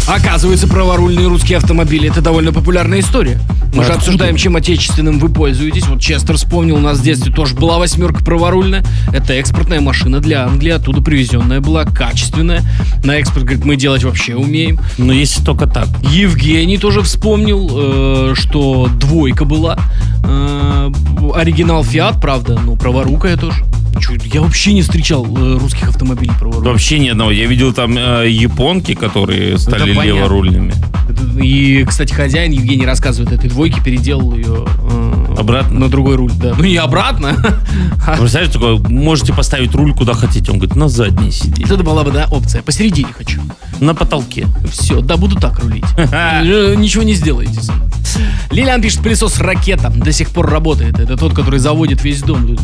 Оказывается, праворульные русские автомобили — это довольно популярная история. Мы же обсуждаем, чем отечественным вы пользуетесь. Вот Честер вспомнил, у нас в детстве тоже была 8 праворульная. Это экспортная машина для Англии, оттуда привезенная была, качественная. На экспорт, говорит, мы делать вообще умеем. Но если только так. Евгений тоже вспомнил, что 2 была. Оригинал Фиат, правда, но праворукая тоже. Я вообще не встречал русских автомобилей праворульных. Вообще ни одного. Я видел там японки, которые стали Это понятно. леворульными. И, кстати, хозяин Евгений рассказывает, этой 2 переделал ее Обратно? на другой руль. Да. Ну, не обратно. Представляешь, такое, можете поставить руль куда хотите. Он говорит, на задней сидеть. Это была бы, да, опция. Посередине хочу. На потолке. Все, да, буду так рулить. Ничего не сделаете со мной. Лилиан пишет, пылесос «Ракета» до сих пор работает. Это тот, который заводит весь дом.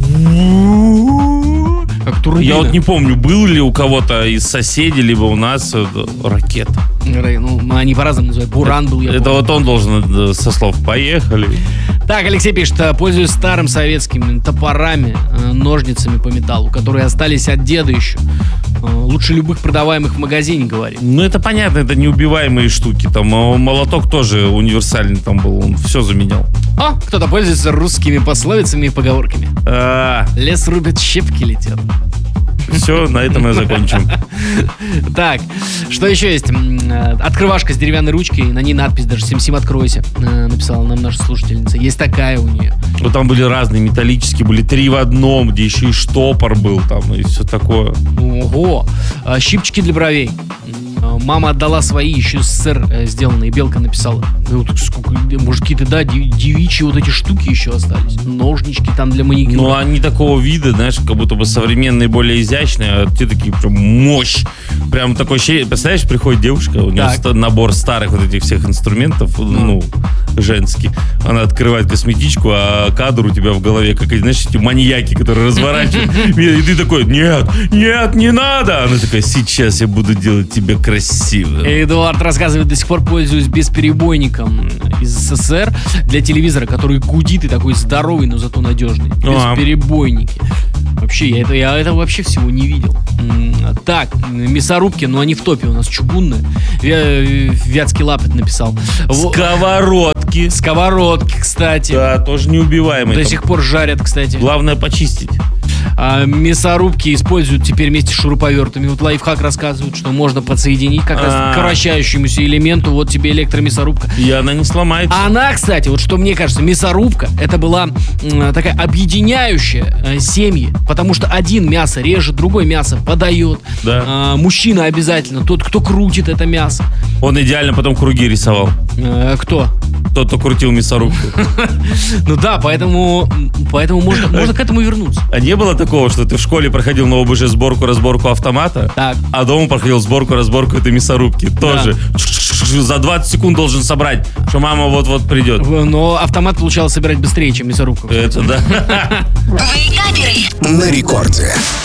Как турбина. Я вот не помню, был ли у кого-то из соседей, либо у нас «Ракета». Ну, они по-разному называют. «Буран» был, я Это помню. вот он должен со слов «поехали». Так, Алексей пишет, пользуюсь старым советскими топорами, ножницами по металлу, которые остались от деда еще. Лучше любых продаваемых в магазине, говорит. Ну, это понятно, это неубиваемые штуки. Там молоток тоже универсальный там был, он все заменял. О, кто-то пользуется русскими пословицами и поговорками. Лес рубит, щепки летят. Все, на этом мы закончим. Так, что еще есть? Открывашка с деревянной ручкой, на ней надпись даже «Сим-Сим, откройся», написала нам наша слушательница. Есть такая у нее. Ну, там были разные, металлические, были 3 в одном, где еще и штопор был там, и все такое. Ого! Щипчики для бровей. Мама отдала свои, еще из СССР сделанные. Белка написала. Сколько, может, какие-то, да, девичьи вот эти штуки еще остались. Ножнички там для маникюра. Ну, они такого вида, знаешь, как будто бы современные, более изящные, а те такие прям мощь. Прям такое ощущение. Представляешь, приходит девушка, у нее набор старых вот этих всех инструментов, ну, женский. Она открывает косметичку, а кадр у тебя в голове, как, знаешь, эти маньяки, которые разворачивают. И ты такой, нет, не надо. Она такая, сейчас я буду делать тебя красиво. Эдуард рассказывает, до сих пор пользуюсь бесперебойником из СССР для телевизора, который гудит и такой здоровый, но зато надежный. Бесперебойники. Вообще, я этого вообще всего не видел. Так, мясорубки, но они в топе у нас, чугунные. Вятский Лапоть написал. Сковородки, кстати. Да, тоже неубиваемые. До сих пор жарят, кстати. Главное почистить. Мясорубки используют теперь вместе с шуруповертами. Вот лайфхак рассказывают, что можно подсоединить как раз к вращающемуся элементу. Вот тебе электромясорубка. И она не сломается. Она, кстати, вот что мне кажется, мясорубка, это была такая объединяющая семьи. Потому что один мясо режет, другой мясо подает. Да. Мужчина обязательно, тот, кто крутит это мясо. Он идеально потом круги рисовал. Кто? Тот, кто крутил мясорубку. Ну да, поэтому можно к этому вернуться. А не было такого, что ты в школе проходил на ОБЖ сборку-разборку автомата, а дома проходил сборку-разборку этой мясорубки? Тоже. За 20 секунд должен собрать, что мама вот-вот придет. Но автомат получалось собирать быстрее, чем мясорубку. Это да. На рекорде.